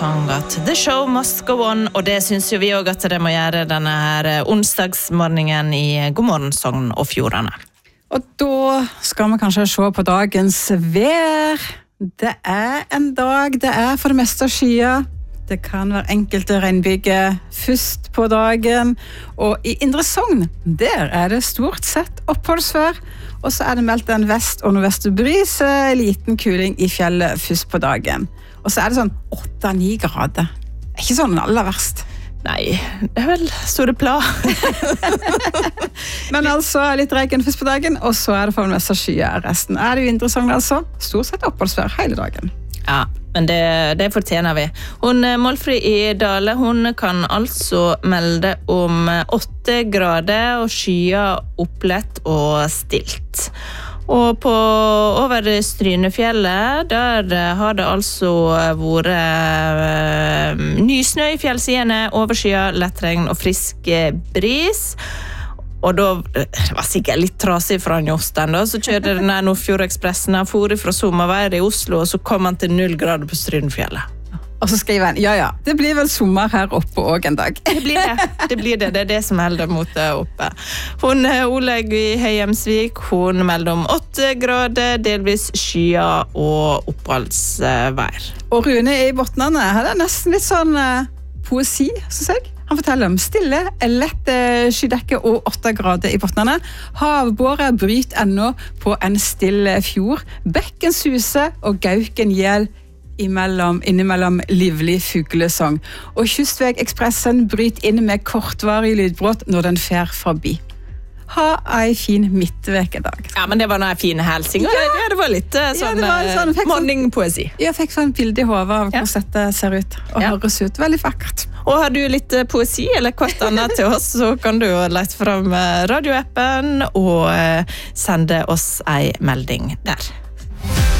At the show must go on, og det synes jo vi også at det må gjøre denne her onsdagsmorgenen i Godmorgen Sogn og Fjordane. Og da skal vi kanskje se på dagens vær. Det en dag, det for det meste skyer. Det kan være enkelte regnbyger først på dagen. Og i Indre Sogn, der det stort sett oppholdsvær. Og så det meldt en vest- og nordvestbris, liten kuling i fjellet først på dagen. Og så det sånn 8-9 grader. Det ikke sånn aller verst. Nei, det vel store pla. Men altså litt regn først på dagen, og så det for det meste skyer resten. Det jo interessant altså. Stort sett oppholdsvær hele dagen. Ja, men det fortjener vi. Hun Målfrid i Dale, hun kan altså melde om 8 grader og skyer opplett og stilt. Og over Strynefjellet, der har det altså vært nysnø i fjellsidene, overskyet, lettregn og frisk bris. Og da, det var sikkert litt trasig fra Jostein da, så kjørte den Nordfjordekspressen, han for fra sommerveier i Oslo, og så kom han til 0 grader på Strynefjellet. Og så skriver han, ja, det blir vel sommer her oppe også en dag. Det blir det som helder mot oppe. Hun Oleg i Høyhjemsvik, hun melder om 8 grader, delvis skyer og oppholdsvær. Og Rune i Botnane, det nesten litt sånn poesi, synes jeg. Han forteller om stille, lett skydekke og 8 grader i Botnane. Havbåret bryter ennå på en stille fjord. Bekken suser og gauken gjel innimellom livlig fuglesang. Og Kystveg-ekspressen bryter inn med kortvarig lydbrott når den fer forbi. Ha en fin midtvekedag. Ja, men det var noen fine helsinger. Ja, det var litt sånn morgenpoesi. Jeg fikk sånn bilde i hodet av hvordan dette ser ut og høres ut. Veldig vakkert. Og har du litt poesi eller kvart annet til oss, så kan du lete frem radioappen og sende oss en melding der.